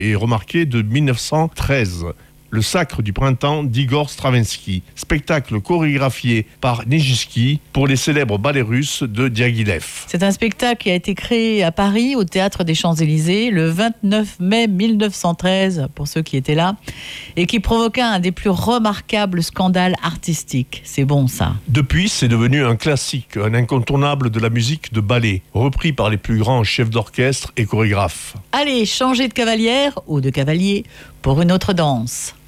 et remarqué de 1913. Le Sacre du printemps d'Igor Stravinsky, spectacle chorégraphié par Nijinsky pour les célèbres ballets russes de Diaghilev. C'est un spectacle qui a été créé à Paris, au Théâtre des Champs-Élysées, le 29 mai 1913, pour ceux qui étaient là, et qui provoqua un des plus remarquables scandales artistiques. C'est bon, ça. Depuis, c'est devenu un classique, un incontournable de la musique de ballet, repris par les plus grands chefs d'orchestre et chorégraphes. Allez, changez de cavalière ou de cavalier pour une autre danse.